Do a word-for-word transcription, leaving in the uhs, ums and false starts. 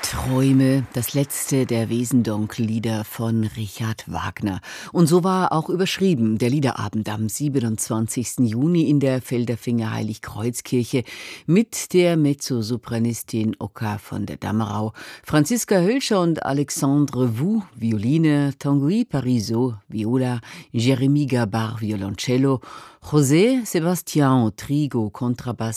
Träume, das letzte der Wesendonck-Lieder von Richard Wagner. Und so war auch überschrieben der Liederabend am siebenundzwanzigsten Juni in der Felderfinger Heiligkreuzkirche mit der Mezzosopranistin Oka von der Dammerau, Franziska Hölscher und Alexandre Wu, Violine, Tanguy Parisot, Viola, Jérémy Gabar, Violoncello, José Sebastián Trigo, Kontrabass,